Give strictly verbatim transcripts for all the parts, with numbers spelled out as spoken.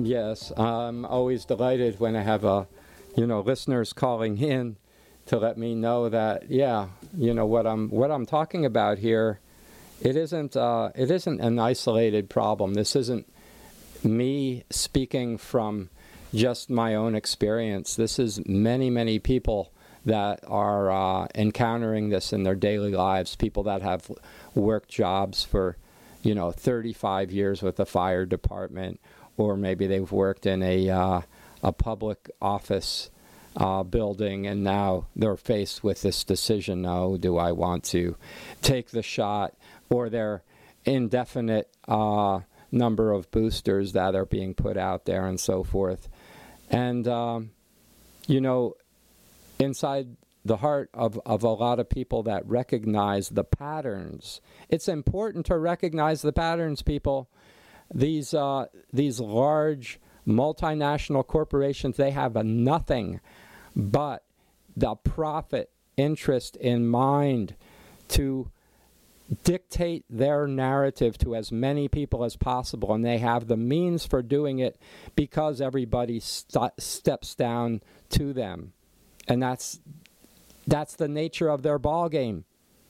Yes, I'm always delighted when I have a, you know, listeners calling in to let me know that, yeah, you know, what I'm what I'm talking about here, it isn't uh, it isn't an isolated problem. This isn't me speaking from just my own experience. This is many, many people that are uh, encountering this in their daily lives, people that have worked jobs for, you know, thirty-five years with the fire department, or maybe they've worked in a uh, a public office uh, building, and now they're faced with this decision: oh, do I want to take the shot, or their indefinite uh, number of boosters that are being put out there, and so forth. And um, you know, inside the heart of, of a lot of people that recognize the patterns. It's important to recognize the patterns, people. These uh, these large multinational corporations, they have a nothing but the profit interest in mind to dictate their narrative to as many people as possible, and they have the means for doing it because everybody st- steps down to them. And that's that's the nature of their ball game.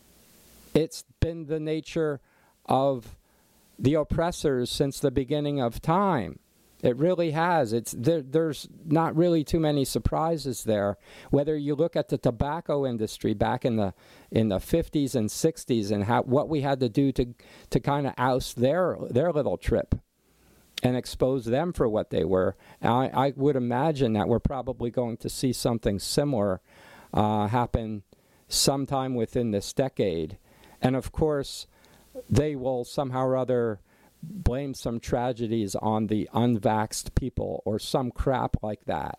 It's been the nature of the oppressors since the beginning of time. It really has. It's there, there's not really too many surprises there. Whether you look at the tobacco industry back in the in the fifties and sixties, and how what we had to do to to kind of oust their their little trip and expose them for what they were. I, I would imagine that we're probably going to see something similar uh, happen sometime within this decade. And of course, they will somehow or other blame some tragedies on the unvaxxed people or some crap like that.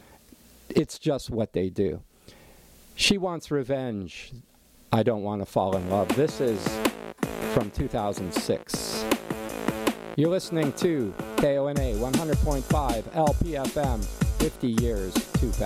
It's just what they do. She Wants Revenge. I Don't Want to Fall in Love. This is from two thousand six. You're listening to K O N A one hundred point five L P F M, fifty years too fast.